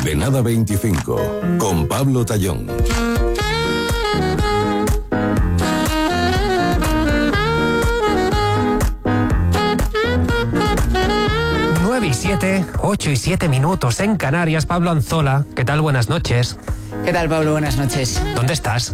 Coordenada 25, con Pablo Tallón. Y 7, 8 y 7 minutos en Canarias. Pablo Anzola, ¿qué tal? Buenas noches. ¿Qué tal, Pablo? Buenas noches. ¿Dónde estás?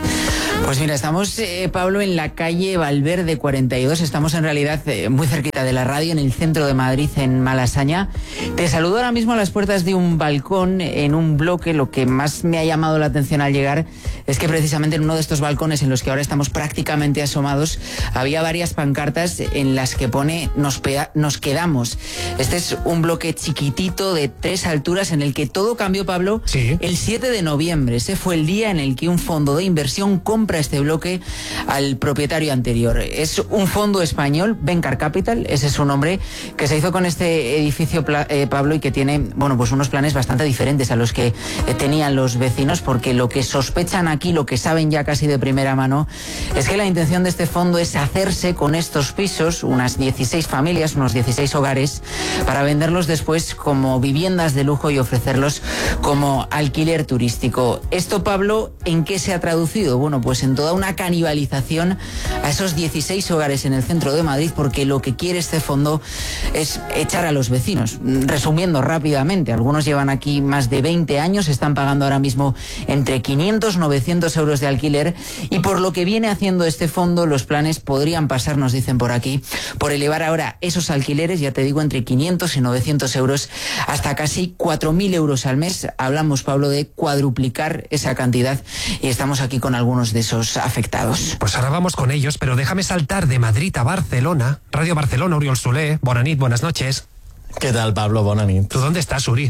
Pues mira, estamos, Pablo, en la calle Valverde 42. Estamos en realidad muy cerquita de la radio, en el centro de Madrid, en Malasaña. Te saludo ahora mismo a las puertas de un balcón en un bloque. Lo que más me ha llamado la atención al llegar es que precisamente en uno de estos balcones en los que ahora estamos prácticamente asomados había varias pancartas en las que pone nos quedamos. Este es un bloque chiquitito de 3 alturas en el que todo cambió, Pablo, sí, el 7 de noviembre. Ese fue el día en el que un fondo de inversión compra este bloque al propietario anterior. Es un fondo español, Vencar Capital, ese es su nombre, que se hizo con este edificio, Pablo, y que tiene, bueno, pues unos planes bastante diferentes a los que tenían los vecinos, porque lo que sospechan aquí, lo que saben ya casi de primera mano, es que la intención de este fondo es hacerse con estos pisos, unas 16 familias, unos 16 hogares, para venderlos después como viviendas de lujo y ofrecerlos como alquiler turístico. Esto, Pablo, ¿en qué se ha traducido? Bueno, pues en toda una canibalización a esos 16 hogares en el centro de Madrid, porque lo que quiere este fondo es echar a los vecinos. Resumiendo rápidamente, algunos llevan aquí más de 20 años, están pagando ahora mismo entre 500 y 900 euros de alquiler, y por lo que viene haciendo este fondo, los planes podrían pasar, nos dicen por aquí, por elevar ahora esos alquileres, ya te digo, entre 500 y 900 euros hasta casi 4.000 euros al mes. Hablamos, Pablo, de cuadruplicar esa cantidad, y estamos aquí con algunos de esos afectados. Pues ahora vamos con ellos, pero déjame saltar de Madrid a Barcelona. Radio Barcelona, Oriol Soler. Bona nit, buenas noches. ¿Qué tal, Pablo? Bona nit. ¿Tú dónde estás, Uri?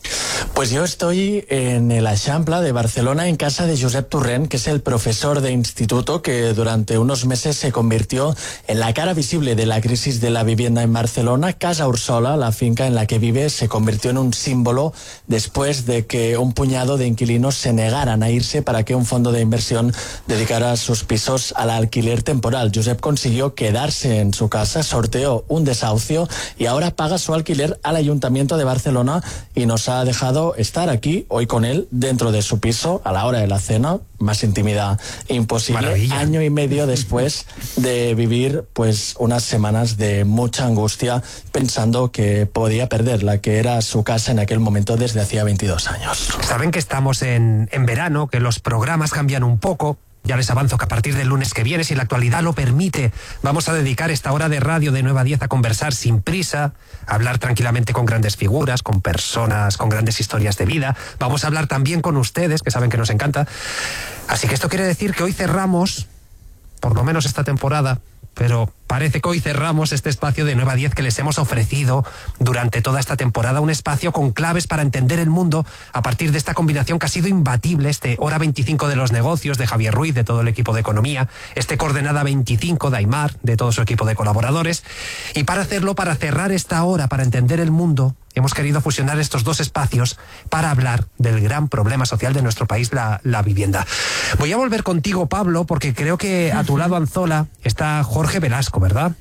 Pues yo estoy en el Eixample de Barcelona, en casa de Josep Torrent, que es el profesor de instituto que durante unos meses se convirtió en la cara visible de la crisis de la vivienda en Barcelona. Casa Ursola, la finca en la que vive, se convirtió en un símbolo después de que un puñado de inquilinos se negaran a irse para que un fondo de inversión dedicara sus pisos al alquiler temporal. Josep consiguió quedarse en su casa, sorteó un desahucio y ahora paga su alquiler al Ayuntamiento de Barcelona, y nos ha dejado estar aquí hoy con él dentro de su piso a la hora de la cena. Más intimidad imposible. Maravilla. Año y medio después de vivir pues unas semanas de mucha angustia, pensando que podía perder la que era su casa en aquel momento desde hacía 22 años. Saben que estamos en verano, que los programas cambian un poco. Ya les avanzo que a partir del lunes que viene, si la actualidad lo permite, vamos a dedicar esta hora de radio de 9 a 10 a conversar sin prisa, a hablar tranquilamente con grandes figuras, con personas con grandes historias de vida. Vamos a hablar también con ustedes, que saben que nos encanta. Así que esto quiere decir que hoy cerramos, por lo menos esta temporada, pero parece que hoy cerramos este espacio de 9 a 10 que les hemos ofrecido durante toda esta temporada, un espacio con claves para entender el mundo a partir de esta combinación que ha sido imbatible, este Hora 25 de los negocios de Javier Ruiz, de todo el equipo de economía, este Coordenada 25 de Aimar, de todo su equipo de colaboradores. Y para hacerlo, para cerrar esta hora, para entender el mundo, hemos querido fusionar estos dos espacios para hablar del gran problema social de nuestro país, la vivienda. Voy a volver contigo, Pablo, porque creo que a tu lado, Anzola, está Jorge Velasco, ¿verdad?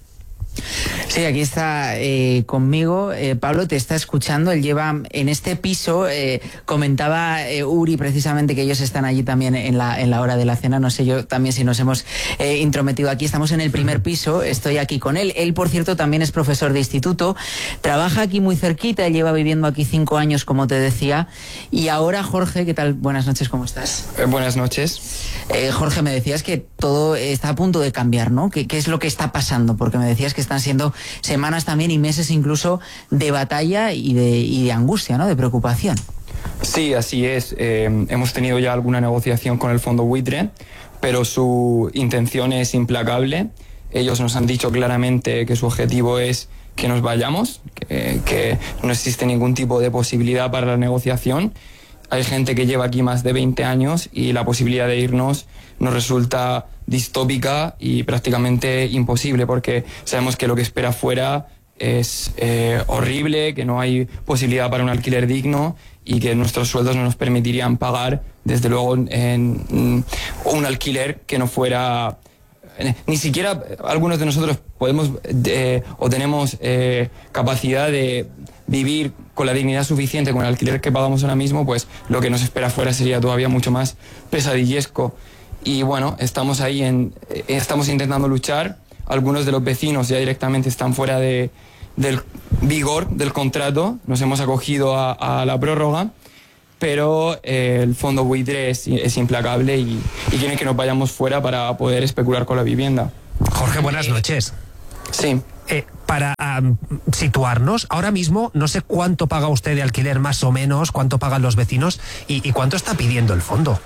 Sí, aquí está conmigo. Pablo te está escuchando. Él lleva en este piso. Comentaba Uri precisamente que ellos están allí también en la hora de la cena. No sé yo también si nos hemos intrometido aquí. Estamos en el primer piso. Estoy aquí con él. Él, por cierto, también es profesor de instituto. Trabaja aquí muy cerquita. Él lleva viviendo aquí 5 años, como te decía. Y ahora, Jorge, ¿qué tal? Buenas noches, ¿cómo estás? Buenas noches. Jorge, me decías que todo está a punto de cambiar, ¿no? ¿Qué es lo que está pasando? Porque me decías que están siendo semanas también y meses incluso de batalla y de angustia, ¿no? De preocupación. Sí, así es. Hemos tenido ya alguna negociación con el fondo buitre, pero su intención es implacable. Ellos nos han dicho claramente que su objetivo es que nos vayamos, que no existe ningún tipo de posibilidad para la negociación. Hay gente que lleva aquí más de 20 años y la posibilidad de irnos nos resulta distópica y prácticamente imposible, porque sabemos que lo que espera afuera es horrible, que no hay posibilidad para un alquiler digno y que nuestros sueldos no nos permitirían pagar, desde luego, en un alquiler que no fuera... Ni siquiera algunos de nosotros podemos o tenemos capacidad de vivir con la dignidad suficiente, con el alquiler que pagamos ahora mismo, pues lo que nos espera afuera sería todavía mucho más pesadillesco. Y bueno, estamos ahí estamos intentando luchar. Algunos de los vecinos ya directamente están fuera del vigor del contrato. Nos hemos acogido a la prórroga, pero el fondo buitre es implacable y quieren que nos vayamos fuera para poder especular con la vivienda. Jorge, buenas noches. Sí. Para situarnos, ahora mismo no sé cuánto paga usted de alquiler más o menos, cuánto pagan los vecinos y cuánto está pidiendo el fondo.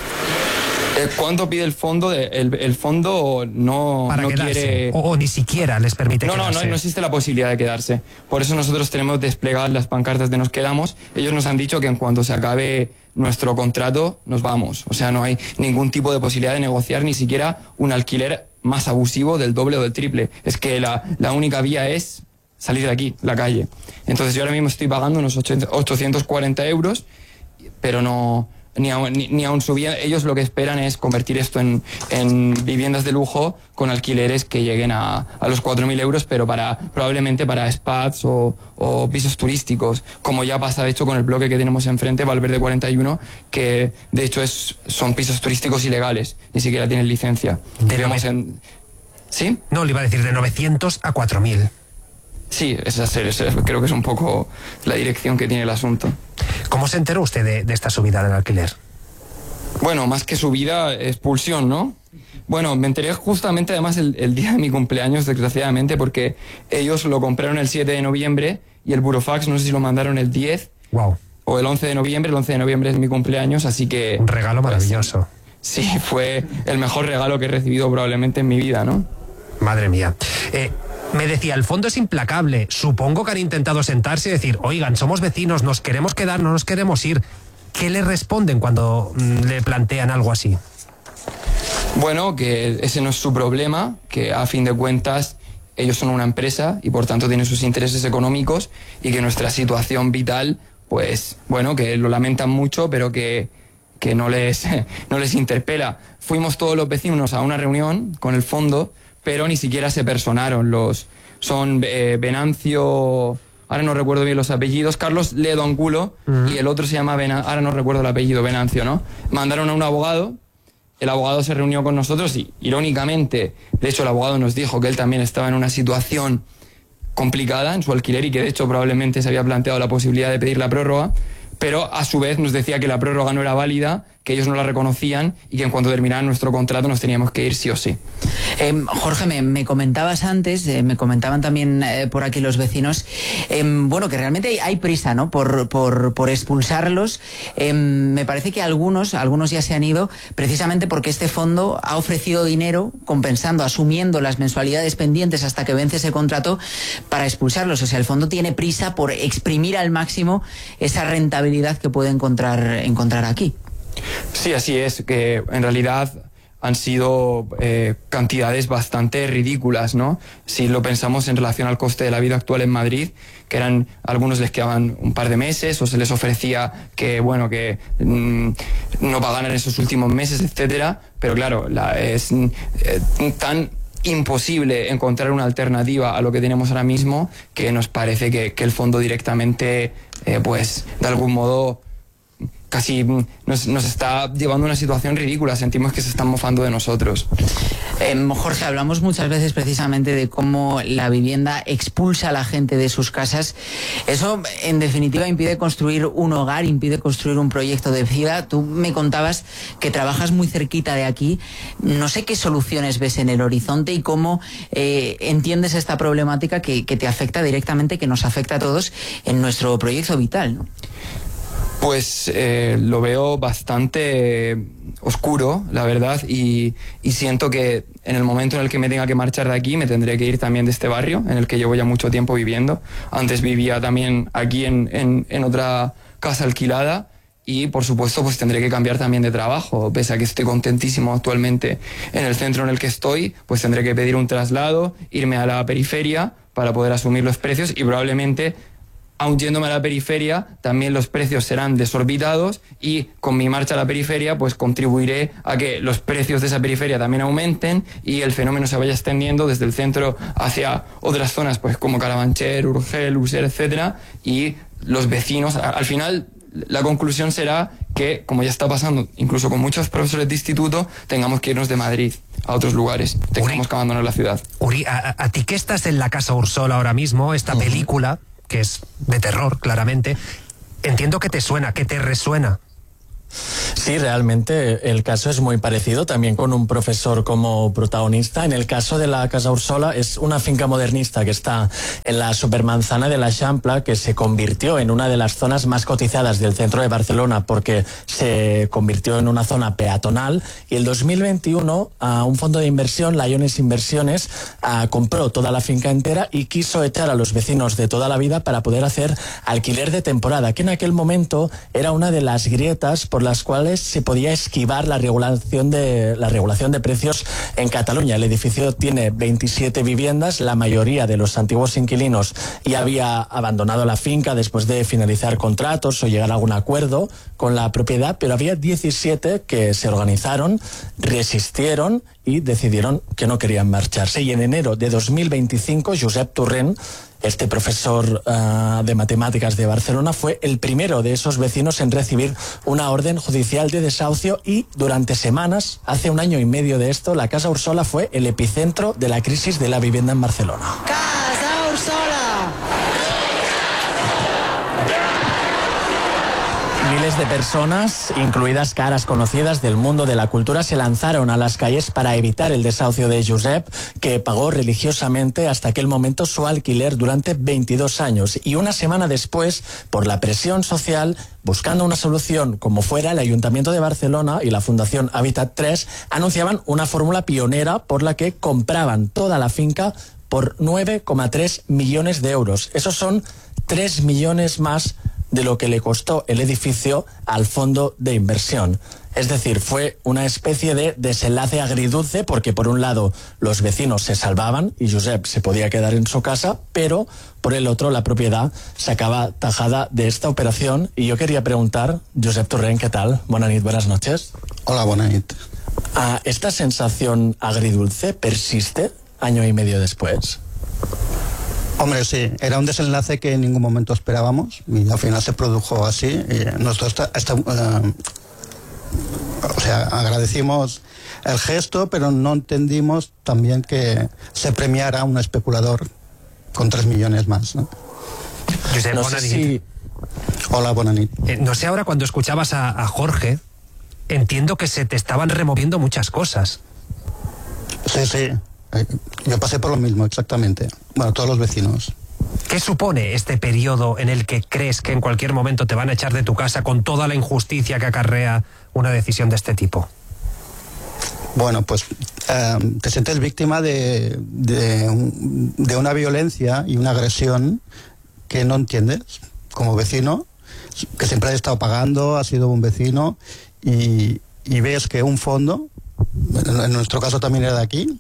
¿Cuánto pide el fondo? El fondo no quiere... O ni siquiera les permite quedarse. No existe la posibilidad de quedarse. Por eso nosotros tenemos desplegadas las pancartas de nos quedamos. Ellos nos han dicho que en cuanto se acabe nuestro contrato, nos vamos. O sea, no hay ningún tipo de posibilidad de negociar ni siquiera un alquiler más abusivo del doble o del triple. Es que la única vía es salir de aquí, la calle. Entonces yo ahora mismo estoy pagando unos 840 euros, pero no... Ni aun subiendo. Ellos lo que esperan es convertir esto en viviendas de lujo con alquileres que lleguen a los 4.000 euros, pero probablemente para spas o pisos turísticos, como ya pasa de hecho con el bloque que tenemos enfrente, Valverde 41, que de hecho son pisos turísticos ilegales, ni siquiera tienen licencia. ¿Sí? No, le iba a decir de 900 a 4.000. Sí, creo que es un poco la dirección que tiene el asunto. ¿Cómo se enteró usted de esta subida del alquiler? Bueno, más que subida, expulsión, ¿no? Bueno, me enteré justamente además el día de mi cumpleaños, desgraciadamente, porque ellos lo compraron el 7 de noviembre y el burofax no sé si lo mandaron el 10 o el 11 de noviembre. El 11 de noviembre es mi cumpleaños, así que... Un regalo maravilloso. Sí, fue el mejor regalo que he recibido probablemente en mi vida, ¿no? Madre mía. Me decía, el fondo es implacable. Supongo que han intentado sentarse y decir, oigan, somos vecinos, nos queremos quedar, no nos queremos ir. ¿Qué le responden cuando le plantean algo así? Bueno, que ese no es su problema, que a fin de cuentas ellos son una empresa y por tanto tienen sus intereses económicos y que nuestra situación vital, pues bueno, que lo lamentan mucho, pero que no les interpela. Fuimos todos los vecinos a una reunión con el fondo, pero ni siquiera se personaron. Son Venancio, ahora no recuerdo bien los apellidos, Carlos Ledo Angulo, y el otro se llama ahora no recuerdo el apellido, Venancio, ¿no? Mandaron a un abogado, el abogado se reunió con nosotros y, irónicamente, de hecho el abogado nos dijo que él también estaba en una situación complicada en su alquiler y que de hecho probablemente se había planteado la posibilidad de pedir la prórroga, pero a su vez nos decía que la prórroga no era válida, que ellos no la reconocían y que en cuanto terminara nuestro contrato nos teníamos que ir sí o sí. Jorge, me comentabas antes, me comentaban también por aquí los vecinos, bueno, que realmente hay prisa, ¿no? Por expulsarlos. Me parece que algunos ya se han ido precisamente porque este fondo ha ofrecido dinero compensando, asumiendo las mensualidades pendientes hasta que vence ese contrato para expulsarlos. O sea, el fondo tiene prisa por exprimir al máximo esa rentabilidad que puede encontrar aquí. Sí, así es, que en realidad han sido cantidades bastante ridículas, ¿no? Si lo pensamos en relación al coste de la vida actual en Madrid, que algunos les quedaban un par de meses o se les ofrecía que no pagaran esos últimos meses, etcétera, pero claro, es tan imposible encontrar una alternativa a lo que tenemos ahora mismo que nos parece que el fondo directamente, pues de algún modo casi nos está llevando a una situación ridícula. Sentimos que se están mofando de nosotros. Jorge, hablamos muchas veces precisamente de cómo la vivienda expulsa a la gente de sus casas. Eso, en definitiva, impide construir un hogar, impide construir un proyecto de vida. Tú me contabas que trabajas muy cerquita de aquí. No sé qué soluciones ves en el horizonte y cómo entiendes esta problemática que te afecta directamente, que nos afecta a todos en nuestro proyecto vital, ¿no? Pues lo veo bastante oscuro, la verdad, y siento que en el momento en el que me tenga que marchar de aquí me tendré que ir también de este barrio en el que llevo ya mucho tiempo viviendo. Antes vivía también aquí en otra casa alquilada y por supuesto pues tendré que cambiar también de trabajo. Pese a que estoy contentísimo actualmente en el centro en el que estoy, pues tendré que pedir un traslado, irme a la periferia para poder asumir los precios y probablemente, aun yéndome a la periferia, también los precios serán desorbitados y con mi marcha a la periferia pues contribuiré a que los precios de esa periferia también aumenten y el fenómeno se vaya extendiendo desde el centro hacia otras zonas pues como Carabanchel, Urgel, User, etcétera, y los vecinos, al final la conclusión será que, como ya está pasando incluso con muchos profesores de instituto, tengamos que irnos de Madrid a otros lugares, tengamos que abandonar la ciudad. Uri, a ti que estás en la Casa Úrsula ahora mismo, esta película, que es de terror, claramente, entiendo que te suena, que te resuena. Sí, realmente el caso es muy parecido, también con un profesor como protagonista. En el caso de la Casa Úrsula es una finca modernista que está en la supermanzana de l'Eixample, que se convirtió en una de las zonas más cotizadas del centro de Barcelona porque se convirtió en una zona peatonal, y el 2021 un fondo de inversión, Liones Inversiones, compró toda la finca entera y quiso echar a los vecinos de toda la vida para poder hacer alquiler de temporada, que en aquel momento era una de las grietas por las cuales se podía esquivar la regulación de precios en Cataluña. El edificio tiene 27 viviendas, la mayoría de los antiguos inquilinos ya había abandonado la finca después de finalizar contratos o llegar a algún acuerdo con la propiedad, pero había 17 que se organizaron, resistieron y decidieron que no querían marcharse. Y en enero de 2025, Josep Torrent, este profesor de matemáticas de Barcelona, fue el primero de esos vecinos en recibir una orden judicial de desahucio, y durante semanas, hace 1 año y medio de esto, la Casa Úrsula fue el epicentro de la crisis de la vivienda en Barcelona. ¡Casa Úrsula! Miles de personas, incluidas caras conocidas del mundo de la cultura, se lanzaron a las calles para evitar el desahucio de Josep, que pagó religiosamente hasta aquel momento su alquiler durante 22 años. Y una semana después, por la presión social, buscando una solución como fuera, el Ayuntamiento de Barcelona y la Fundación Habitat 3 anunciaban una fórmula pionera por la que compraban toda la finca por 9,3 millones de euros. Esos son 3 millones más de lo que le costó el edificio al fondo de inversión. Es decir, fue una especie de desenlace agridulce, porque por un lado los vecinos se salvaban y Josep se podía quedar en su casa, pero por el otro la propiedad sacaba tajada de esta operación. Y yo quería preguntar, Josep Torrent, ¿qué tal? Buenas noches, buenas noches. Hola, buenas noches. ¿Esta sensación agridulce persiste 1 año y medio después? Hombre, sí, era un desenlace que en ningún momento esperábamos y al final se produjo así. Nosotros agradecimos el gesto, pero no entendimos también que se premiara a un especulador con 3 millones más, ¿no? Josep, no sé si... Hola, buenas noches. No sé, ahora cuando escuchabas a Jorge, entiendo que se te estaban removiendo muchas cosas. Sí. Yo pasé por lo mismo, exactamente. Bueno, todos los vecinos. ¿Qué supone este periodo en el que crees que en cualquier momento te van a echar de tu casa con toda la injusticia que acarrea una decisión de este tipo? Bueno, pues te sientes víctima de una violencia y una agresión que no entiendes como vecino, que siempre has estado pagando, has sido un vecino, y ves que un fondo, en nuestro caso también era de aquí,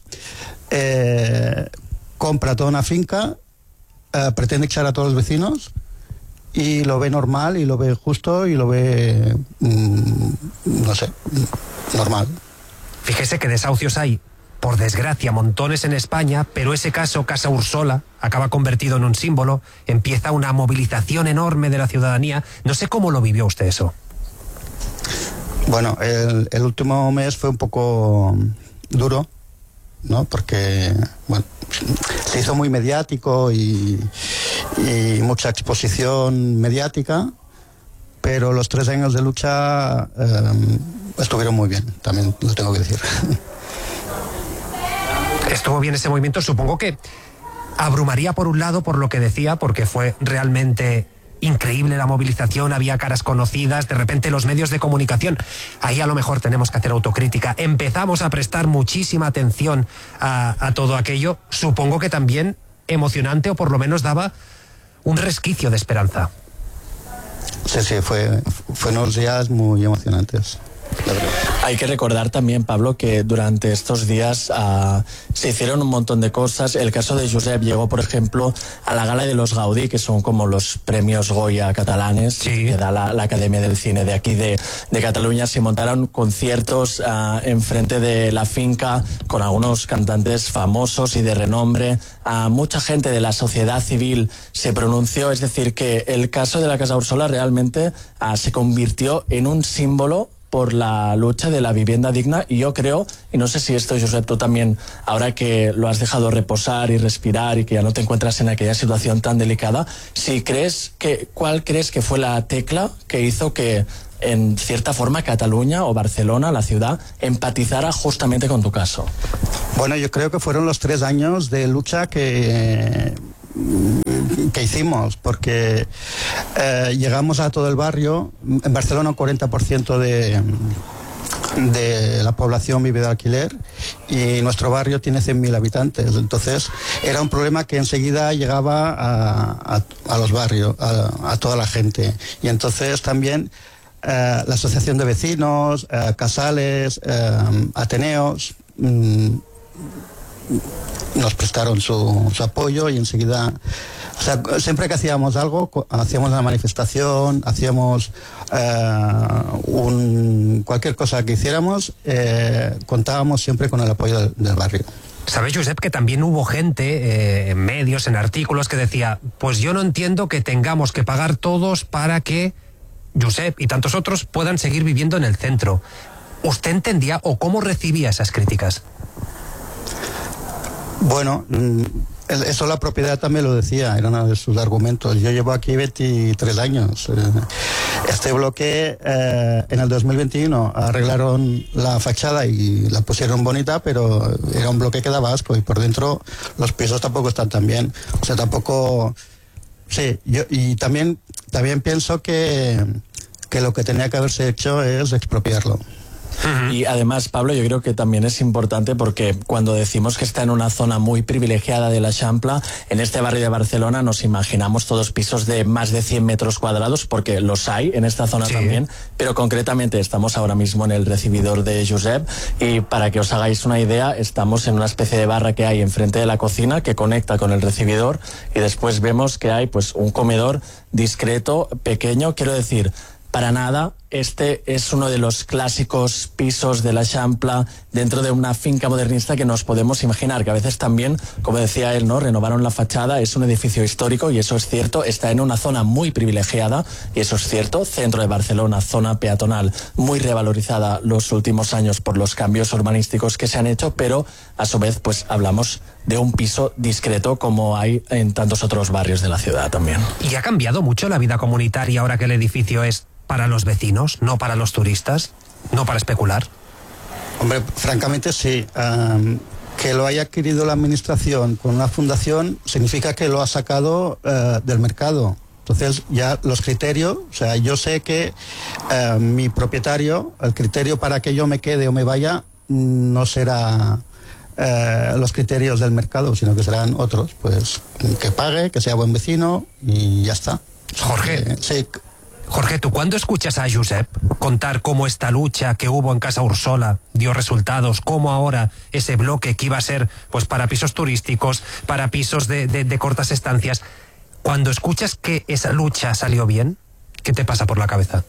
compra toda una finca, pretende echar a todos los vecinos y lo ve normal y lo ve justo y lo ve, normal. Fíjese que desahucios hay, por desgracia, montones en España, pero ese caso, Casa Úrsula, acaba convertido en un símbolo, empieza una movilización enorme de la ciudadanía. No sé cómo lo vivió usted eso. Bueno, el último mes fue un poco duro, ¿no? Porque, bueno, se hizo muy mediático y mucha exposición mediática, pero los 3 años de lucha estuvieron muy bien, también lo tengo que decir. Estuvo bien ese movimiento, supongo que abrumaría por un lado por lo que decía, porque fue realmente increíble la movilización, había caras conocidas, de repente los medios de comunicación, ahí a lo mejor tenemos que hacer autocrítica, empezamos a prestar muchísima atención a todo aquello, supongo que también emocionante, o por lo menos daba un resquicio de esperanza. Sí, fue unos días muy emocionantes. Hay que recordar también, Pablo, que durante estos días se hicieron un montón de cosas. El caso de Josep llegó, por ejemplo, a la gala de los Gaudí, que son como los premios Goya catalanes, sí, que da la Academia del Cine de aquí de Cataluña. Se montaron conciertos enfrente de la finca con algunos cantantes famosos y de renombre. Mucha gente de la sociedad civil se pronunció, es decir, que el caso de la Casa Úrsula realmente se convirtió en un símbolo por la lucha de la vivienda digna, y yo creo, y no sé si esto, Josep, tú también, ahora que lo has dejado reposar y respirar y que ya no te encuentras en aquella situación tan delicada, ¿cuál crees que fue la tecla que hizo que, en cierta forma, Cataluña o Barcelona, la ciudad, empatizara justamente con tu caso? Bueno, yo creo que fueron los 3 años de lucha que hicimos, porque llegamos a todo el barrio. En Barcelona un 40% de la población vive de alquiler y nuestro barrio tiene 100.000 habitantes. Entonces era un problema que enseguida llegaba a los barrios, a toda la gente. Y entonces también la asociación de vecinos, casales, ateneos, nos prestaron su apoyo, y enseguida, o sea, siempre que hacíamos algo, hacíamos una manifestación, hacíamos cualquier cosa que hiciéramos, contábamos siempre con el apoyo del barrio. ¿Sabes, Josep, que también hubo gente en medios, en artículos, que decía, pues yo no entiendo que tengamos que pagar todos para que Josep y tantos otros puedan seguir viviendo en el centro? ¿Usted entendía o cómo recibía esas críticas? Bueno, eso la propiedad también lo decía, era uno de sus argumentos. Yo llevo aquí 23 años. Este bloque en el 2021 arreglaron la fachada y la pusieron bonita, pero era un bloque que daba asco, y por dentro los pisos tampoco están tan bien. O sea, tampoco... Sí, y también pienso que lo que tenía que haberse hecho es expropiarlo. Y además, Pablo, yo creo que también es importante, porque cuando decimos que está en una zona muy privilegiada de l'Eixample, en este barrio de Barcelona nos imaginamos todos pisos de más de 100 metros cuadrados, porque los hay en esta zona, sí, también, pero concretamente estamos ahora mismo en el recibidor de Josep, y para que os hagáis una idea, estamos en una especie de barra que hay enfrente de la cocina que conecta con el recibidor, y después vemos que hay pues un comedor discreto, pequeño, quiero decir, para nada, este es uno de los clásicos pisos de l'Eixample dentro de una finca modernista que nos podemos imaginar, que a veces también, como decía él, ¿no?, renovaron la fachada. Es un edificio histórico y eso es cierto, está en una zona muy privilegiada y eso es cierto, centro de Barcelona, zona peatonal muy revalorizada los últimos años por los cambios urbanísticos que se han hecho, pero a su vez pues hablamos de un piso discreto como hay en tantos otros barrios de la ciudad también. ¿Y ha cambiado mucho la vida comunitaria ahora que el edificio es para los vecinos, no para los turistas, no para especular? Hombre, francamente sí. Que lo haya adquirido la administración con una fundación significa que lo ha sacado del mercado. Entonces ya los criterios, o sea, yo sé que mi propietario, el criterio para que yo me quede o me vaya no será los criterios del mercado, sino que serán otros, pues que pague, que sea buen vecino y ya está. Jorge, sí. Jorge, ¿tú cuándo escuchas a Josep contar cómo esta lucha que hubo en Casa Úrsula dio resultados, cómo ahora ese bloque que iba a ser pues para pisos turísticos, para pisos de cortas estancias, cuando escuchas que esa lucha salió bien, ¿qué te pasa por la cabeza?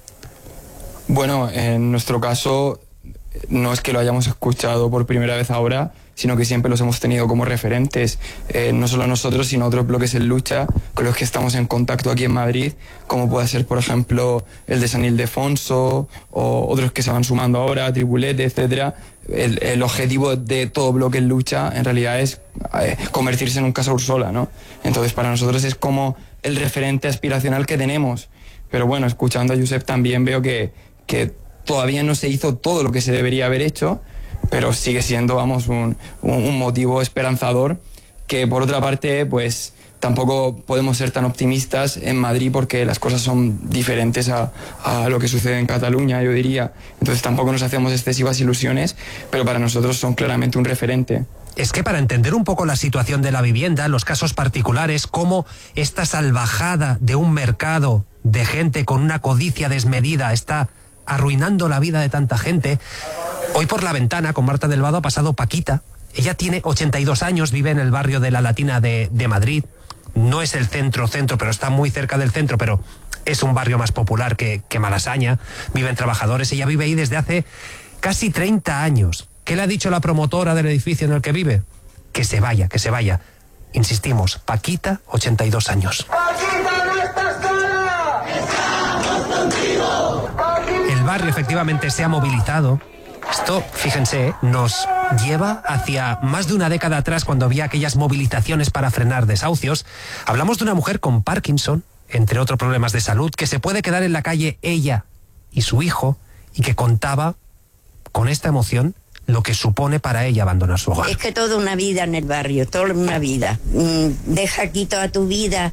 Bueno, en nuestro caso no es que lo hayamos escuchado por primera vez ahora, sino que siempre los hemos tenido como referentes, no solo nosotros, sino otros bloques en lucha con los que estamos en contacto aquí en Madrid, como puede ser, por ejemplo, el de San Ildefonso, o otros que se van sumando ahora, Tribulete, etcétera. El objetivo de todo bloque en lucha, en realidad, es convertirse en un Casa Úrsula, ¿no? Entonces, para nosotros es como el referente aspiracional que tenemos. Pero bueno, escuchando a Josep también veo que todavía no se hizo todo lo que se debería haber hecho, pero sigue siendo, vamos, un motivo esperanzador, que por otra parte, pues tampoco podemos ser tan optimistas en Madrid porque las cosas son diferentes a lo que sucede en Cataluña, yo diría. Entonces tampoco nos hacemos excesivas ilusiones, pero para nosotros son claramente un referente. Es que para entender un poco la situación de la vivienda, los casos particulares, cómo esta salvajada de un mercado de gente con una codicia desmedida está arruinando la vida de tanta gente. Hoy por la ventana con Marta del Vado ha pasado Paquita. Ella tiene 82 años, vive en el barrio de la Latina de Madrid. No es el centro, pero está muy cerca del centro, pero es un barrio más popular que Malasaña. Viven trabajadores. Ella vive ahí desde hace casi 30 años. ¿Qué le ha dicho la promotora del edificio en el que vive? Que se vaya, que se vaya. Insistimos, Paquita, 82 años. ¡Paquita, no estás sola! ¡Estamos contigo! El barrio efectivamente se ha movilizado. Esto, fíjense, nos lleva hacia más de una década atrás, cuando había aquellas movilizaciones para frenar desahucios. Hablamos de una mujer con Parkinson, entre otros problemas de salud, que se puede quedar en la calle ella y su hijo, y que contaba con esta emoción lo que supone para ella abandonar su hogar. Es que toda una vida en el barrio, toda una vida. Deja aquí toda tu vida